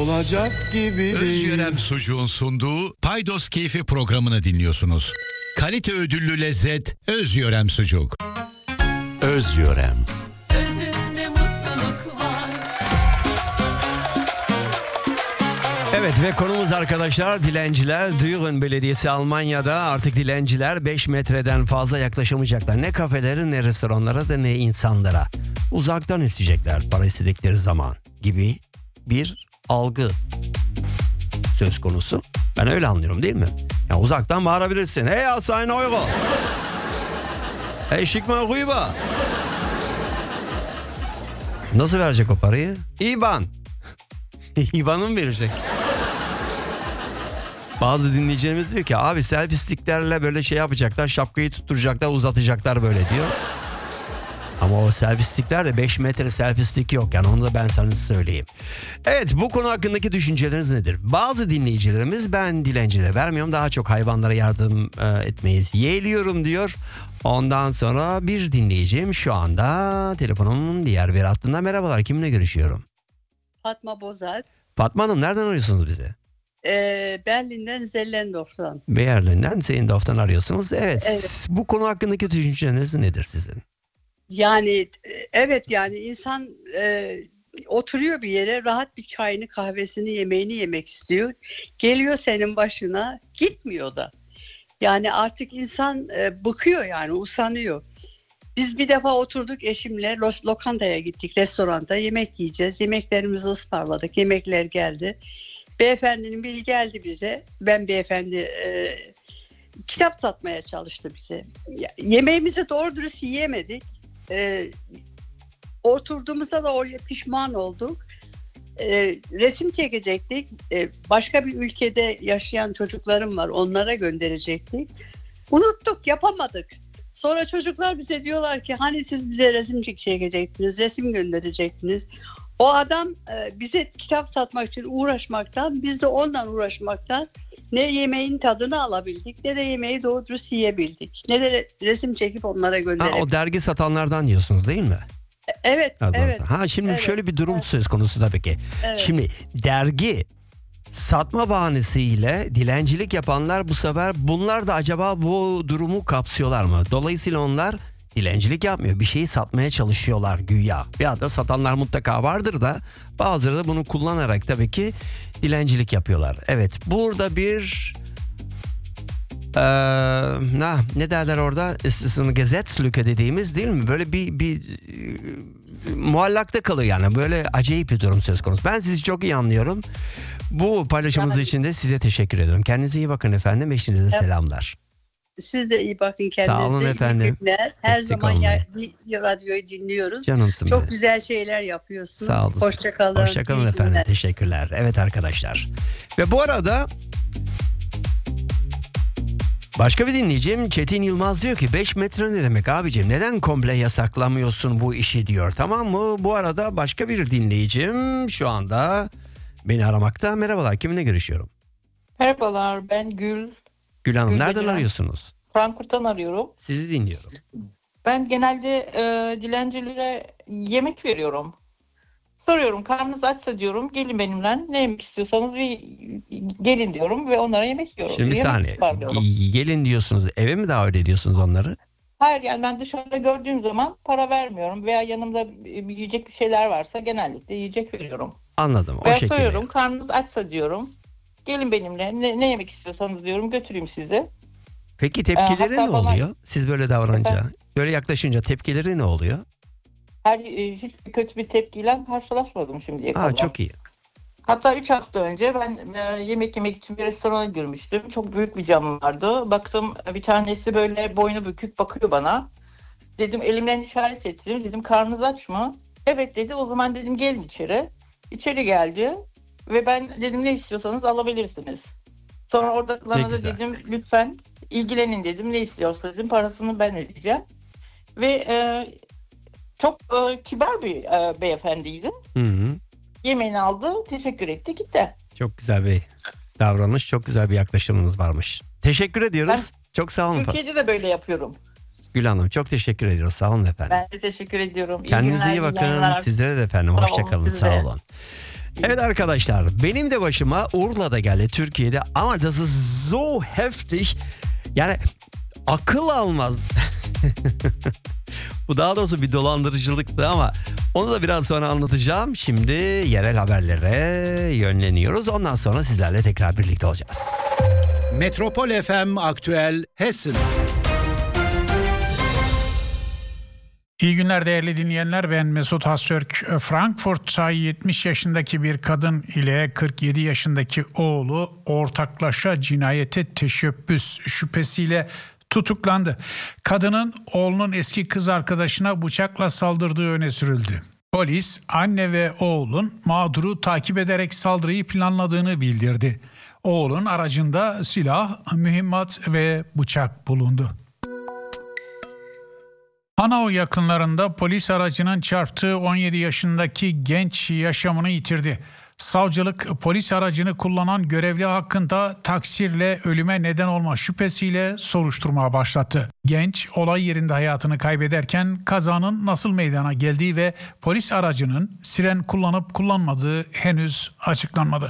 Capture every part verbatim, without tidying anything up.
olacak gibi değil. Özgürem Sucuğun sunduğu Paydos Keyfi programını dinliyorsunuz. Kalite ödüllü lezzet Özgürem Sucuk. Özgürem. Özünde mutluluk var. Evet ve konumuz arkadaşlar dilenciler. Düren Belediyesi Almanya'da artık dilenciler beş metreden fazla yaklaşamayacaklar. Ne kafelere ne restoranlara da ne insanlara. Uzaktan isteyecekler para istedikleri zaman gibi bir algı söz konusu. Ben öyle anlıyorum değil mi? Ya uzaktan bağırabilirsin. Hey Asayın Euro. Hey schick mal rüber. Nasıl verecek o parayı? İban. İban'ı mı verecek? Bazı dinleyicilerimiz diyor ki abi selfie sticklerle böyle şey yapacaklar, şapkayı tutturacaklar, uzatacaklar böyle diyor. Ama o selfie stickler de beş metre selfie stick yok yani, onu da ben sana söyleyeyim. Evet, bu konu hakkındaki düşünceleriniz nedir? Bazı dinleyicilerimiz ben dilencilere vermiyorum, daha çok hayvanlara yardım e, etmeyi yeğliyorum diyor. Ondan sonra bir dinleyicim şu anda telefonumun diğer bir hattında. Merhabalar, kiminle görüşüyorum? Fatma Bozalp. Fatma Hanım, nereden arıyorsunuz bizi? Ee, Berlin'den Zellendorf'tan. Berlin'den Zellendorf'tan arıyorsunuz. Evet. Evet. Bu konu hakkındaki düşünceleriniz nedir sizin? Yani evet, yani insan e, oturuyor bir yere, rahat bir çayını, kahvesini, yemeğini yemek istiyor. Geliyor senin başına, gitmiyor da. Yani artık insan e, bıkıyor, yani usanıyor. Biz bir defa oturduk eşimle, los, lokantaya gittik, restoranda yemek yiyeceğiz. Yemeklerimizi ısmarladık, yemekler geldi. Beyefendinin biri geldi bize. Ben beyefendi e, kitap satmaya çalıştı bize. Ya, yemeğimizi doğru dürüst yiyemedik. E, oturduğumuzda da oraya pişman olduk. E, resim çekecektik. E, başka bir ülkede yaşayan çocuklarım var. Onlara gönderecektik. Unuttuk, yapamadık. Sonra çocuklar bize diyorlar ki hani siz bize resim çekecektiniz, resim gönderecektiniz. O adam e, bize kitap satmak için uğraşmaktan, biz de ondan uğraşmaktan ne yemeğin tadını alabildik, ne de yemeği doğru dürüst yiyebildik. Ne de re- resim çekip onlara gönderebildik. Ha, o dergi satanlardan diyorsunuz değil mi? Evet, Pardon. evet. Ha, şimdi evet, şöyle bir durum evet. söz konusu tabii ki. Evet. Şimdi dergi satma bahanesiyle dilencilik yapanlar, bu sefer bunlar da acaba bu durumu kapsıyorlar mı? Dolayısıyla onlar dilencilik yapmıyor, bir şeyi satmaya çalışıyorlar güya. Ya da satanlar mutlaka vardır da bazıları da bunu kullanarak tabii ki dilencilik yapıyorlar. Evet, burada bir Ee, ne, ne derler orada? Gesetslücke dediğimiz değil mi? Böyle bir, bir e, muallakta kalıyor yani. Böyle acayip bir durum söz konusu. Ben sizi çok iyi anlıyorum. Bu paylaşımınız Yani- için de size teşekkür ediyorum. Kendinize iyi bakın efendim. Eşinize Evet. selamlar. Siz de iyi bakın kendinize. Sağ olun İyi efendim. günler. Her Eksik zaman ya, olmayın. di- radyoyu dinliyoruz. Canımsın Çok benim. güzel şeyler yapıyorsunuz. Sağ olun. Hoşça kalın. Hoşçakalın İyi efendim. günler. Teşekkürler. Evet arkadaşlar. Ve bu arada başka bir dinleyicim Çetin Yılmaz diyor ki beş metre ne demek abicim? Neden komple yasaklamıyorsun bu işi diyor. Tamam mı? Bu arada başka bir dinleyicim şu anda beni aramakta. Merhabalar, kiminle görüşüyorum? Merhabalar, ben Gül. Gül Hanım, Gül nereden Beceren. arıyorsunuz? Frankfurt'tan arıyorum. Sizi dinliyorum. Ben genelde e, dilencilere yemek veriyorum. Soruyorum, karnınız açsa diyorum, gelin benimle, ne yemek istiyorsanız bir gelin diyorum ve onlara yemek yiyorum. Şimdi bir yemek saniye. ısmarlıyorum. Gelin diyorsunuz. Eve mi davet ediyorsunuz onları? Hayır, yani ben dışarıda gördüğüm zaman para vermiyorum veya yanımda bir- yiyecek bir şeyler varsa genellikle yiyecek veriyorum. Anladım. O Veya şekilde. soruyorum, karnınız açsa diyorum, gelin benimle, ne, ne yemek istiyorsanız diyorum, götüreyim sizi. Peki tepkileri Hatta ne bana- oluyor? Siz böyle davranınca, Efendim? böyle yaklaşınca tepkileri ne oluyor? Her e, hiç kötü bir tepkiyle karşılaşmadım şimdiye kadar. Aa, çok iyi. Hatta üç hafta önce ben e, yemek yemek için bir restorana girmiştim. Çok büyük bir cam vardı. Baktım bir tanesi böyle boynu bükük bakıyor bana. Dedim, elimden işaret ettim. Dedim, karnınız aç mı? Evet dedi. O zaman dedim gelin içeri. İçeri geldi ve ben dedim ne istiyorsanız alabilirsiniz. Sonra oradakilerine de güzel. dedim lütfen ilgilenin dedim. Ne istiyorsa dedim, parasını ben ödeyeceğim. Ve e, çok e, kibar bir e, beyefendiydi. Hı hı. Yemeğini aldı, teşekkür etti, gitti. Çok güzel bir davranış, çok güzel bir yaklaşımınız varmış. Teşekkür ediyoruz. çok sağ olun. Türkiye'de de böyle yapıyorum. Gül Hanım, çok teşekkür ediyoruz. Sağ olun efendim. Ben de teşekkür ediyorum. İyi Kendinize günler, iyi iyi bakın. yayınlar. Sizlere de efendim. Sağ olun, Hoşçakalın. siz de. Sağ olun. Evet arkadaşlar, benim de başıma Urla'da geldi, Türkiye'de, ama das ist so heftig. Yani akıl almaz. Bu daha doğrusu bir dolandırıcılıktı ama onu da biraz sonra anlatacağım. Şimdi yerel haberlere yönleniyoruz. Ondan sonra sizlerle tekrar birlikte olacağız. Metropol F M Aktüel Hessen. İyi günler değerli dinleyenler, ben Mesut Hasörk. Frankfurt'ta yetmiş yaşındaki bir kadın ile kırk yedi yaşındaki oğlu ortaklaşa cinayete teşebbüs şüphesiyle tutuklandı. Kadının oğlunun eski kız arkadaşına bıçakla saldırdığı öne sürüldü. Polis anne ve oğlun mağduru takip ederek saldırıyı planladığını bildirdi. Oğlun aracında silah, mühimmat ve bıçak bulundu. Hanau yakınlarında polis aracının çarptığı on yedi yaşındaki genç yaşamını yitirdi. Savcılık polis aracını kullanan görevli hakkında taksirle ölüme neden olma şüphesiyle soruşturma başlattı. Genç olay yerinde hayatını kaybederken kazanın nasıl meydana geldiği ve polis aracının siren kullanıp kullanmadığı henüz açıklanmadı.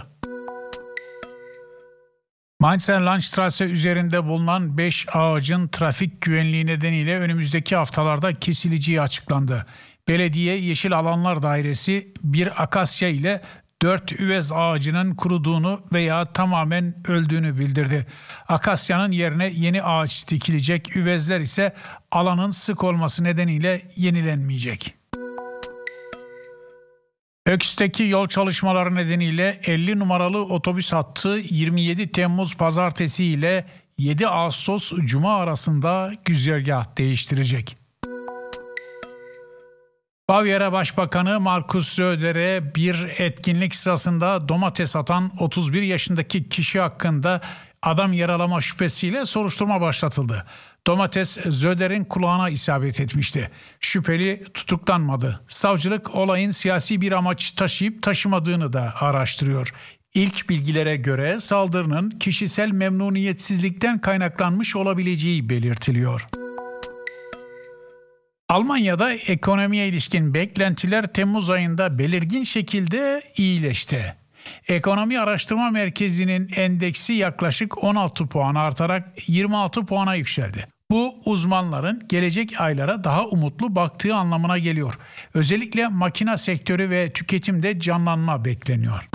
Mainzer Landstraße üzerinde bulunan beş ağacın trafik güvenliği nedeniyle önümüzdeki haftalarda kesileceği açıklandı. Belediye Yeşil Alanlar Dairesi bir akasya ile dört üvez ağacının kuruduğunu veya tamamen öldüğünü bildirdi. Akasyanın yerine yeni ağaç dikilecek, üvezler ise alanın sık olması nedeniyle yenilenmeyecek. Öks'teki yol çalışmaları nedeniyle elli numaralı otobüs hattı yirmi yedi Temmuz Pazartesi ile yedi Ağustos Cuma arasında güzergah değiştirecek. Bavyera Başbakanı Markus Söder'e bir etkinlik sırasında domates atan otuz bir yaşındaki kişi hakkında adam yaralama şüphesiyle soruşturma başlatıldı. Domates Söder'in kulağına isabet etmişti. Şüpheli tutuklanmadı. Savcılık olayın siyasi bir amaç taşıyıp taşımadığını da araştırıyor. İlk bilgilere göre saldırının kişisel memnuniyetsizlikten kaynaklanmış olabileceği belirtiliyor. Almanya'da ekonomiye ilişkin beklentiler Temmuz ayında belirgin şekilde iyileşti. Ekonomi Araştırma Merkezi'nin endeksi yaklaşık on altı puan artarak yirmi altı puana yükseldi. Bu uzmanların gelecek aylara daha umutlu baktığı anlamına geliyor. Özellikle makina sektörü ve tüketimde canlanma bekleniyor.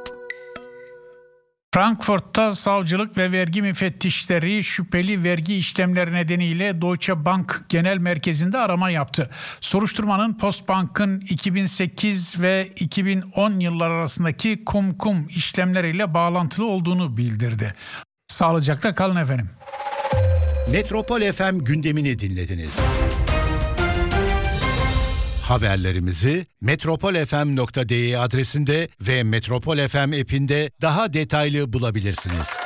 Frankfurt'ta savcılık ve vergi müfettişleri şüpheli vergi işlemleri nedeniyle Deutsche Bank Genel Merkezi'nde arama yaptı. Soruşturmanın Postbank'ın iki bin sekiz ve iki bin on yıllar arasındaki kum-kum işlemleriyle bağlantılı olduğunu bildirdi. Sağlıcakla kalın efendim. Metropol F M gündemini dinlediniz. Haberlerimizi metropol f m nokta d e adresinde ve Metropol F M app'inde daha detaylı bulabilirsiniz.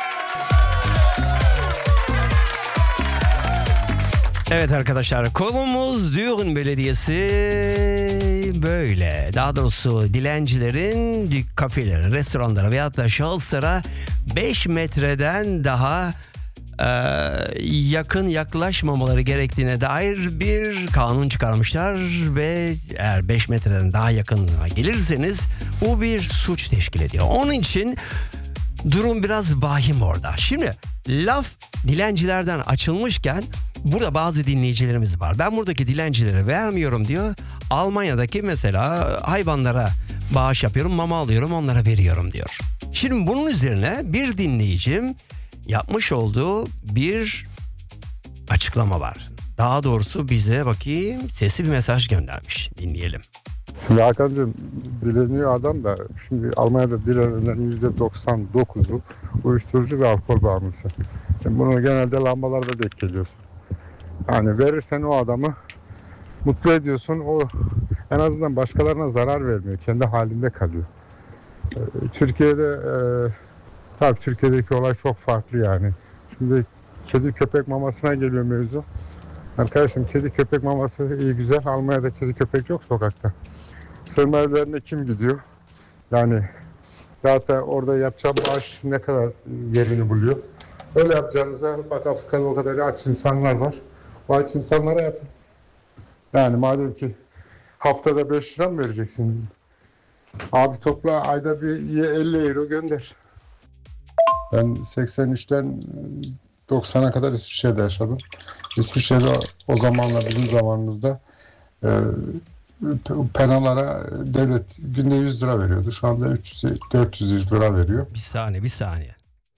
Evet arkadaşlar, konumuz Düren Belediyesi böyle. Daha doğrusu dilencilerin kafeleri, restoranlara veyahut da şahıslara beş metreden daha e, yakın yaklaşmamaları gerektiğine dair bir kanun çıkarmışlar ve eğer beş metreden daha yakınına gelirseniz bu bir suç teşkil ediyor. Onun için durum biraz vahim orada. Şimdi laf dilencilerden açılmışken burada bazı dinleyicilerimiz var. Ben buradaki dilencilere vermiyorum diyor. Almanya'daki mesela hayvanlara bağış yapıyorum, mama alıyorum, onlara veriyorum diyor. Şimdi bunun üzerine bir dinleyicim yapmış olduğu bir açıklama var. Daha doğrusu bize bakayım sesli bir mesaj göndermiş. Dinleyelim. Şimdi Hakan'cığım, dileniyor adam da şimdi Almanya'da dilenenlerin yüzde doksan dokuzu uyuşturucu ve alkol bağımlısı. Şimdi bunu genelde lambalarda denk geliyorsun. Yani verirsen o adamı mutlu ediyorsun. O en azından başkalarına zarar vermiyor. Kendi halinde kalıyor. Ee, Türkiye'de e, tabii Türkiye'deki olay çok farklı yani. Şimdi kedi köpek mamasına geliyor mevzu. Arkadaşım, kedi köpek maması iyi güzel. Almanya'da kedi köpek yok sokakta. Sığınma evlerine kim gidiyor? Yani zaten orada yapacağım bağış ne kadar yerini buluyor. Öyle yapacağınıza bak, Afrika'da o kadar aç insanlar var. O aç insanlara yapın. Yani madem ki haftada beş lira mı vereceksin? Abi topla ayda bir elli euro gönder. Ben seksen üçten doksana kadar İsviçre'de yaşadım. İsviçre'de o zamanla bizim zamanımızda e, penalara devlet günde yüz lira veriyordu. Şu anda üç yüz dört yüz lira veriyor. Bir saniye bir saniye.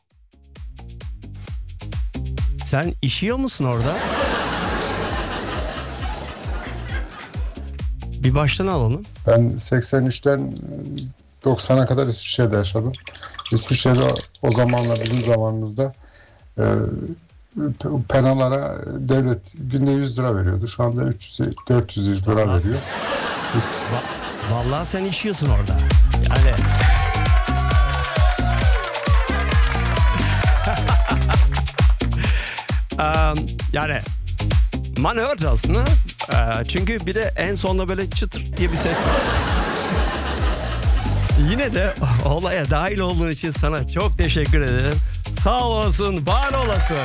Sen işiyor musun orada? Bir baştan alalım. Ben seksen üçten doksana kadar İsviçre'de yaşadım. İsviçre'de o zamanla bizim zamanımızda e, penalara devlet günde yüz lira veriyordu. Şu anda üç yüz dört yüz lira veriyor. Va- Vallahi sen işiyorsun orada. Yani um, yani man hört aslında. Ee, çünkü bir de en sonunda böyle çıtır diye bir ses var. Yine de olaya dahil olduğun için sana çok teşekkür ederim. Sağ olasın, var olasın.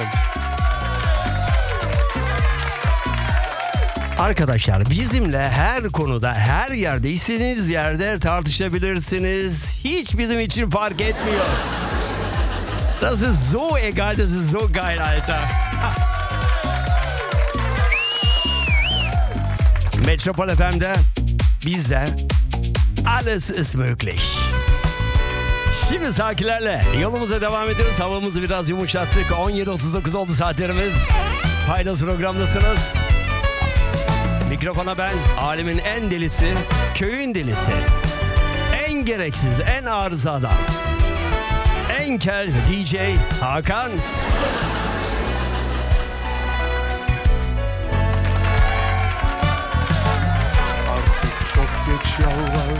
Arkadaşlar bizimle her konuda, her yerde, istediğiniz yerde tartışabilirsiniz. Hiç bizim için fark etmiyor. Das ist so egal, das ist so geil, Alter. Metropol F M'de bizde alles ist möglich. Şimdi sakilerle yolumuza devam ediyoruz. Havamızı biraz yumuşattık. on yedi otuz dokuz oldu saatlerimiz. Paydos programdasınız. Mikrofona ben, alemin en delisi, köyün delisi. En gereksiz, en arıza adam. En kel D J Hakan. Artık çok geç yalvar.